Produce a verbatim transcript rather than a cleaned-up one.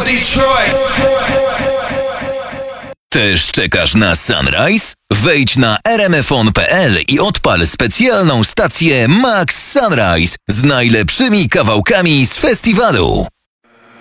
Detroit. Też czekasz na Sunrise? Wejdź na r m f on kropka p l i odpal specjalną stację Max Sunrise z najlepszymi kawałkami z festiwalu.